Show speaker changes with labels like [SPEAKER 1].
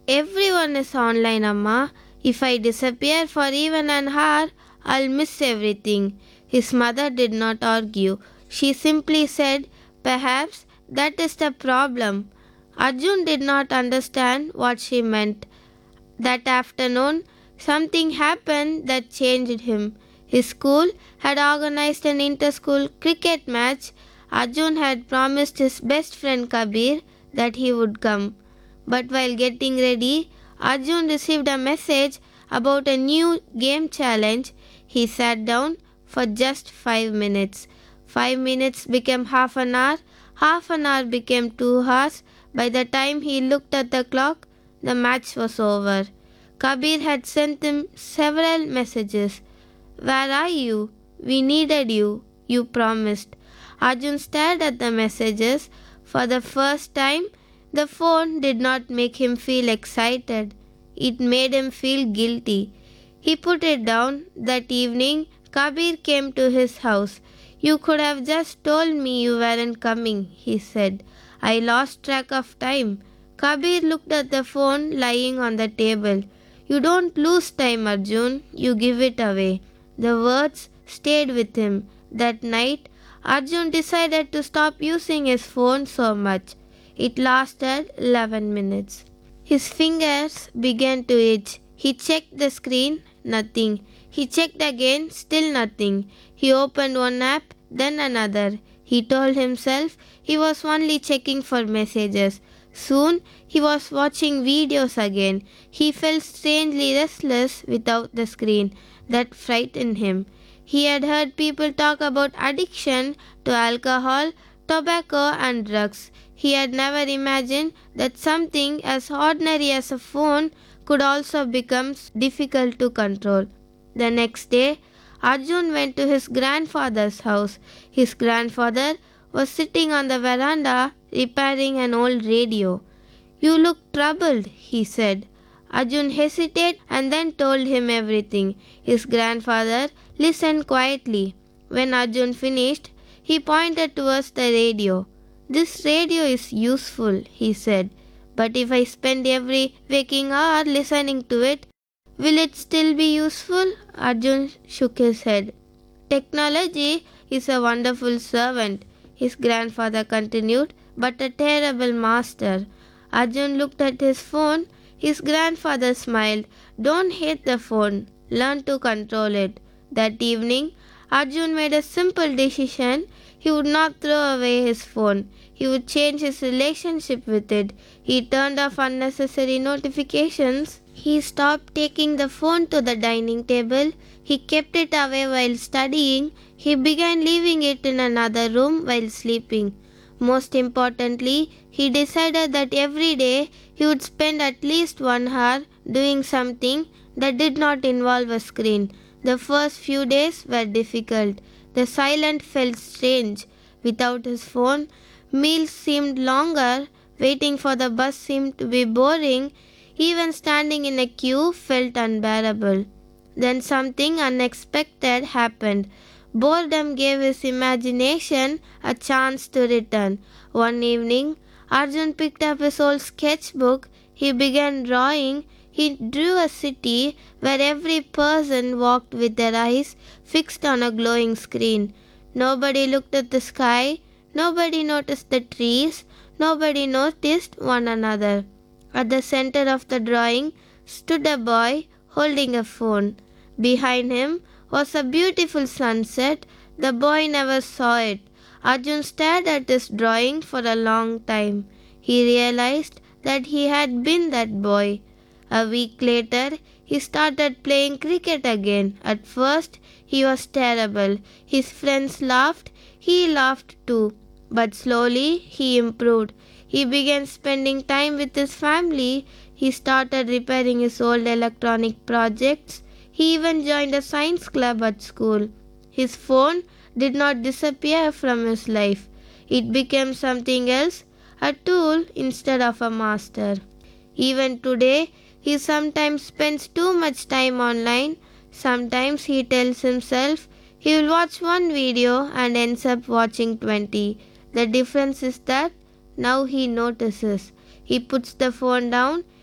[SPEAKER 1] Everyone is online, Amma. If I disappear for even an hour, I'll miss everything. His mother did not argue. She simply said, "Perhaps that is the problem." Arjun did not understand what she meant. That afternoon, something happened that changed him. His school had organized an inter-school cricket match. Arjun had promised his best friend Kabir that he would come. But while getting ready, Arjun received a message about a new game challenge. He sat down for just 5 minutes. 5 minutes became half an hour became 2 hours. By the time he looked at the clock, the match was over. Kabir had sent him several messages. "Where are you? We needed you. You promised." Arjun stared at the messages. For the first time, the phone did not make him feel excited. It made him feel guilty. He put it down. That evening, Kabir came to his house. "You could have just told me you weren't coming," he said. "I lost track of time." Kabir looked at the phone lying on the table. "You don't lose time, Arjun. You give it away." The words stayed with him. That night, Arjun decided to stop using his phone so much. It lasted 11 minutes. His fingers began to itch. He checked the screen, nothing. He checked again, still nothing. He opened one app, then another. He told himself he was only checking for messages. Soon he was watching videos again. He felt strangely restless without the screen. That frightened him. He had heard people talk about addiction to alcohol, tobacco, and drugs. He had never imagined that something as ordinary as a phone could also become difficult to control. The next day, Arjun went to his grandfather's house. His grandfather was sitting on the veranda repairing an old radio. "You look troubled," he said. Arjun hesitated and then told him everything. His grandfather listened quietly. When Arjun finished, he pointed towards the radio. "This radio is useful," he said. "But if I spend every waking hour listening to it, will it still be useful?" Arjun shook his head. "Technology is a wonderful servant," his grandfather continued, "but a terrible master." Arjun looked at his phone. His grandfather smiled. "Don't hate the phone. Learn to control it." That evening, Arjun made a simple decision. He would not throw away his phone. He would change his relationship with it. He turned off unnecessary notifications. He stopped taking the phone to the dining table. He kept it away while studying. He began leaving it in another room while sleeping. Most importantly, he decided that every day he would spend at least 1 hour doing something that did not involve a screen. The first few days were difficult. The silence felt strange. Without his phone, meals seemed longer. Waiting for the bus seemed to be boring. Even standing in a queue felt unbearable. Then something unexpected happened. Boredom gave his imagination a chance to return. One evening, Arjun picked up his old sketchbook. He began drawing. He drew a city where every person walked with their eyes fixed on a glowing screen. Nobody looked at the sky. Nobody noticed the trees. Nobody noticed one another. At the center of the drawing stood a boy holding a phone. Behind him was a beautiful sunset. The boy never saw it. Arjun stared at his drawing for a long time. He realized that he had been that boy. A week later, he started playing cricket again. At first, he was terrible. His friends laughed. He laughed too. But slowly, he improved. He began spending time with his family. He started repairing his old electronic projects. He even joined a science club at school. His phone did not disappear from his life. It became something else, a tool instead of a master. Even today, he sometimes spends too much time online. Sometimes he tells himself he will watch one video and ends up watching 20. The difference is that now he notices. He puts the phone down.